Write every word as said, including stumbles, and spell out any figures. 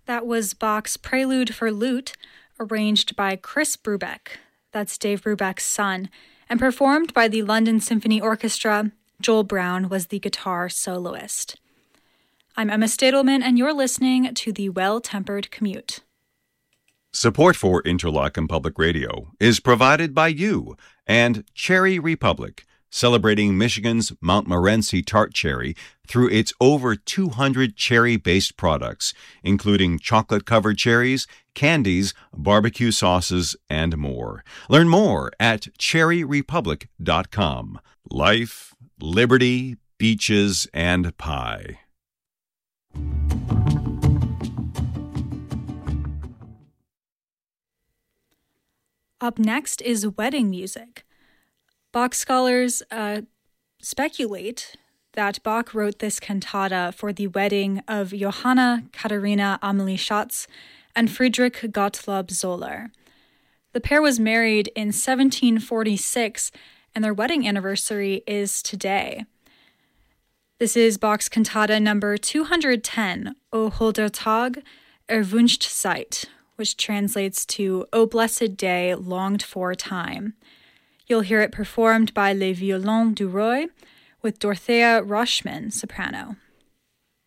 That was Bach's Prelude for Lute, arranged by Chris Brubeck, that's Dave Brubeck's son, and performed by the London Symphony Orchestra. Joel Brown was the guitar soloist. I'm Emma Stadelman, and you're listening to The Well-Tempered Commute. Support for Interlochen Public Radio is provided by you and Cherry Republic, celebrating Michigan's Montmorency tart cherry through its over two hundred cherry-based products, including chocolate-covered cherries, candies, barbecue sauces, and more. Learn more at cherry republic dot com. Life, liberty, beaches, and pie. Up next is wedding music. Bach scholars uh, speculate that Bach wrote this cantata for the wedding of Johanna Katharina Amalie Schatz and Friedrich Gottlob Zoller. The pair was married in seventeen forty-six, and their wedding anniversary is today. This is Bach's cantata number two hundred ten, O holder Tag, erwünscht Zeit, which translates to O blessed day, longed for time. You'll hear it performed by Les Violons du Roi with Dorothea Roschman, soprano.